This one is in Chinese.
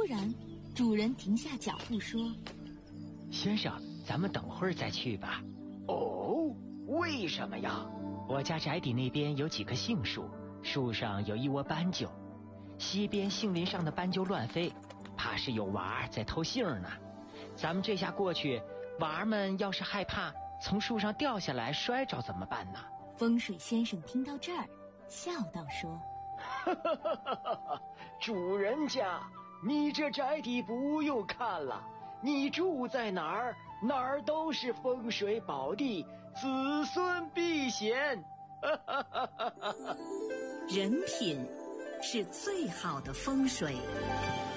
然，主人停下脚步说：“ 先生，咱们等会儿再去吧。” 哦，为什么呀？ 我家宅邸那边有几棵杏树，树上有一窝斑鸠，西边杏林上的斑鸠乱飞，怕是有娃儿在偷杏呢。咱们这下过去，娃儿们要是害怕从树上掉下来摔着怎么办呢？ 风水先生听到这儿，笑道说：“ 主人家，你这宅邸不用看了，你住在哪儿，哪儿都是风水宝地，子孙必显。” 人品是最好的风水。